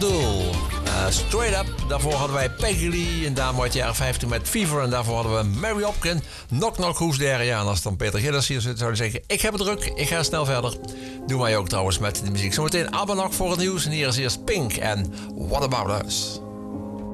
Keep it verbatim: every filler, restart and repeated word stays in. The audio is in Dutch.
Abdul. Uh, Straight Up. Daarvoor hadden wij Peggy Lee. Een dame uit de jaren vijftig met Fever. En daarvoor hadden we Mary Hopkin. Knock Knock Who's There. Ja, en als dan Peter Gidders hier zit, zou hij zeggen... Ik heb het druk. Ik ga snel verder. Doen wij ook trouwens met de muziek. Zometeen Abba nog voor het nieuws. En hier is eerst Pink en What About Us.